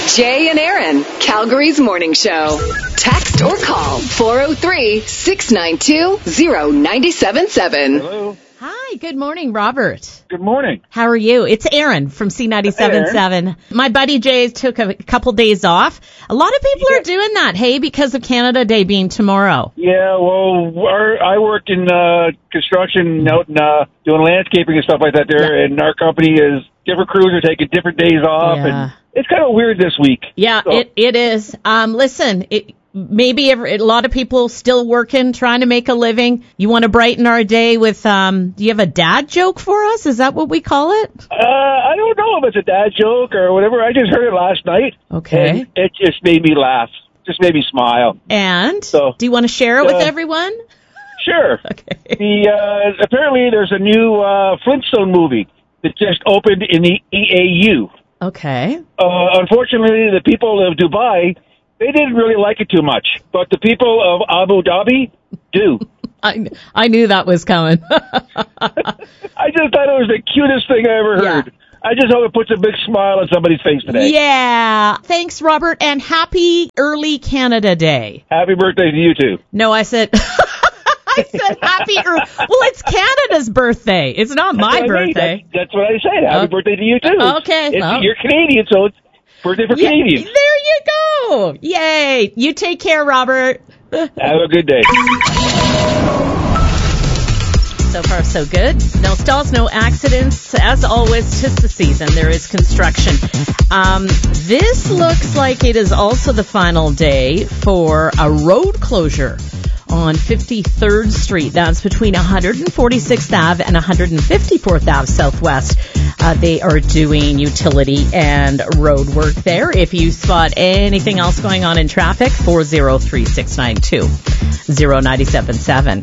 Jay and Aaron, Calgary's morning show. Text or call 403-692-0977. Hello. Hi, good morning, Robert. Good morning. How are you? It's Aaron from C97.7. My buddy Jay took a couple days off. A lot of people are doing that, hey, because of Canada Day being tomorrow. Yeah, well, I work in construction out in doing landscaping and stuff like that there, and our company is different crews are taking different days off, and it's kind of weird this week. Yeah, so. It is. Listen, maybe a lot of people still working, trying to make a living. You want to brighten our day with, do you have a dad joke for us? Is that what we call it? I don't know if it's a dad joke or whatever. I just heard it last night. Okay. And it just made me laugh. Just made me smile. And? Do you want to share it with everyone? Sure. Okay. Apparently there's a new Flintstone movie that just opened in the EAU. Okay. Unfortunately, the people of Dubai, they didn't really like it too much, but the people of Abu Dhabi do. I knew that was coming. I just thought it was the cutest thing I ever heard. Yeah. I just hope it puts a big smile on somebody's face today. Yeah. Thanks, Robert, and happy early Canada Day. Happy birthday to you, too. No, I said... I said happy early... Well, it's Canada's birthday. It's not my birthday. That's what I said. Happy birthday to you, too. Okay. You're Canadian, so it's birthday for Canadians. There you go. Yay. You take care, Robert. Have a good day. So far, so good. No stalls, no accidents. As always, 'tis the season. There is construction. This looks like it is also the final day for a road closure on 53rd Street. That's between 146th Ave and 154th Ave Southwest. They are doing utility and road work there. If you spot anything else going on in traffic, 403-692-0977.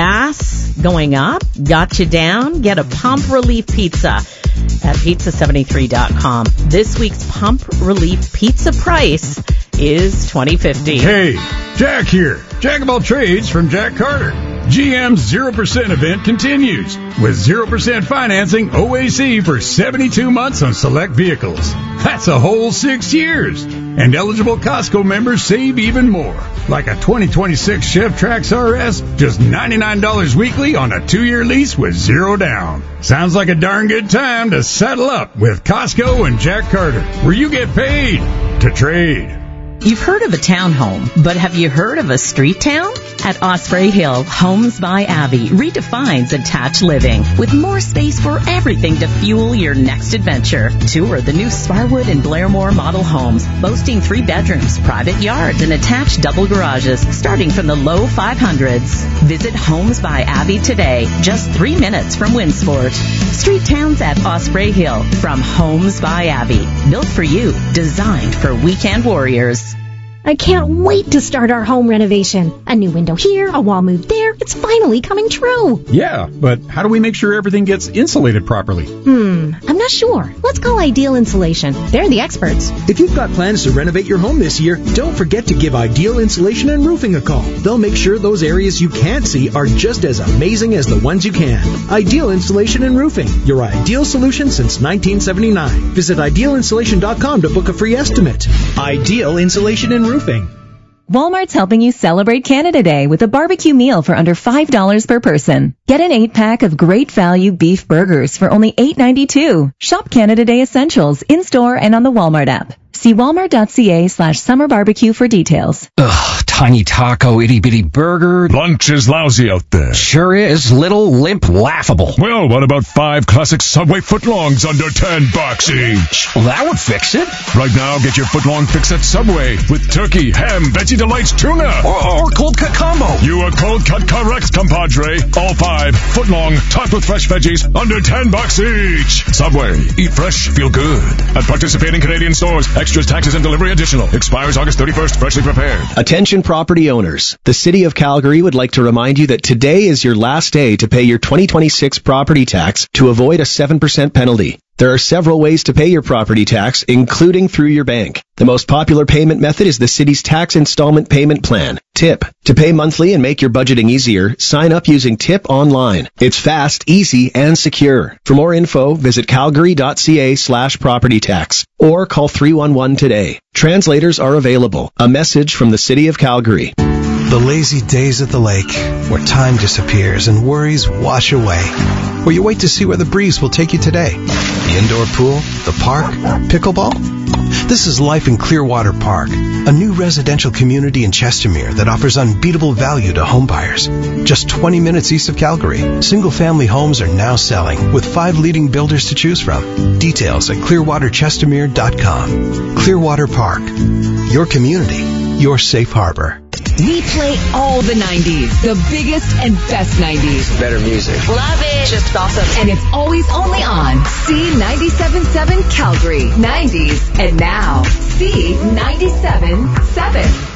Gas going up, got you down. Get a pump relief pizza at pizza73.com. This week's pump relief pizza price is $20.50. Hey, Jack here. Jack of all trades from Jack Carter. GM's 0% event continues with 0% financing OAC for 72 months on select vehicles. That's a whole 6 years. And eligible Costco members save even more. Like a 2026 Chev Trax RS, just $99 weekly on a 2-year lease with 0 down. Sounds like a darn good time to settle up with Costco and Jack Carter, where you get paid to trade. You've heard of a townhome, but have you heard of a street town? At Osprey Hill, Homes by Abby redefines attached living with more space for everything to fuel your next adventure. Tour the new Sparwood and Blairmore model homes, boasting 3 bedrooms, private yards, and attached double garages, starting from the low 500s. Visit Homes by Abby today, just 3 minutes from Winsport. Street towns at Osprey Hill from Homes by Abby. Built for you, designed for weekend warriors. I can't wait to start our home renovation. A new window here, a wall move there. It's finally coming true. Yeah, but how do we make sure everything gets insulated properly? I'm not sure. Let's call Ideal Insulation. They're the experts. If you've got plans to renovate your home this year, don't forget to give Ideal Insulation and Roofing a call. They'll make sure those areas you can't see are just as amazing as the ones you can. Ideal Insulation and Roofing, your ideal solution since 1979. Visit idealinsulation.com to book a free estimate. Ideal Insulation and Roofing. Walmart's helping you celebrate Canada Day with a barbecue meal for under $5 per person. Get an 8-pack of great value beef burgers for only $8.92. Shop Canada Day Essentials in-store and on the Walmart app. See walmart.ca/summer barbecue for details. Ugh, tiny taco, itty-bitty burger. Lunch is lousy out there. Sure is. Little, limp, laughable. Well, what about 5 classic Subway footlongs under $10 each? Well, that would fix it. Right now, get your footlong fix at Subway with turkey, ham, Betsy Delights tuna. Or cold cut combo. You are cold cut correct, compadre. All 5 footlong, topped with fresh veggies, under $10 each. Subway. Eat fresh, feel good. At participating Canadian stores. Extras, taxes, and delivery additional. Expires August 31st. Freshly prepared. Attention property owners. The City of Calgary would like to remind you that today is your last day to pay your 2026 property tax to avoid a 7% penalty. There are several ways to pay your property tax, including through your bank. The most popular payment method is the city's tax installment payment plan, TIP. To pay monthly and make your budgeting easier, sign up using TIP online. It's fast, easy, and secure. For more info, visit calgary.ca/property tax or call 311 today. Translators are available. A message from the City of Calgary. The lazy days at the lake, where time disappears and worries wash away. Where you wait to see where the breeze will take you today. The indoor pool, the park, pickleball. This is life in Clearwater Park, a new residential community in Chestermere that offers unbeatable value to homebuyers. Just 20 minutes east of Calgary, single-family homes are now selling with 5 leading builders to choose from. Details at clearwaterchestermere.com. Clearwater Park, your community, your safe harbor. We play all the 90s, the biggest and best 90s. Better music. Love it. Just awesome. And it's always only on C97.7 Calgary. 90s and now C97.7.